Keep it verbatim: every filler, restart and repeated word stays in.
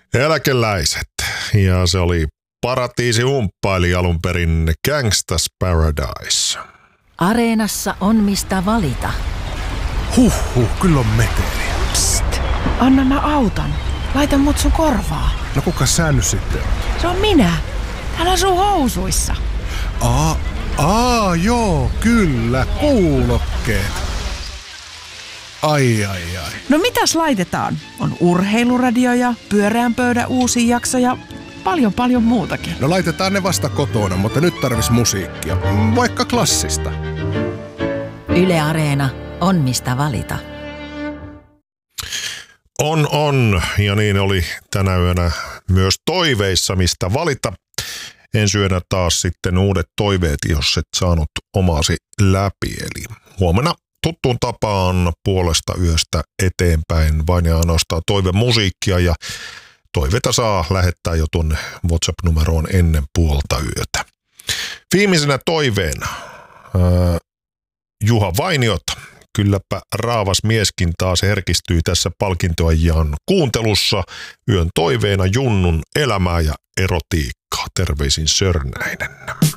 Eläkeläiset. Ja se oli Paratiisi humppaili alun perin Gangsta's Paradise. Areenassa on mistä valita. Huhhuh, kyllä on meteliä. Psst, anna mä autan. Laita mut sun korvaa. No kuka sä nyt sitten? Se on minä. Täällä on sun housuissa. Aa, aa, joo, kyllä, kuulokkeet. Ai, ai, ai. No mitäs laitetaan? On urheiluradio ja pyöreän pöydän uusi jakso ja paljon paljon muutakin. No laitetaan ne vasta kotona, mutta nyt tarvis musiikkia. Vaikka klassista. Yle Areena on mistä valita. On, on. Ja niin oli tänä yönä myös toiveissa mistä valita. Ensi yönä taas sitten uudet toiveet, jos et saanut omaasi läpi. Eli huomenna tuttuun tapaan puolesta yöstä eteenpäin vain ja ainoastaan toivemusiikkia, ja toiveita saa lähettää jo tuonne WhatsApp-numeroon ennen puolta yötä. Viimeisenä toiveena ää, Juha Vainiota. Kylläpä raavas mieskin taas herkistyy tässä palkintoajan kuuntelussa. Yön toiveena Junnun elämää ja erotiikkaa. Terveisin Sörnäinen.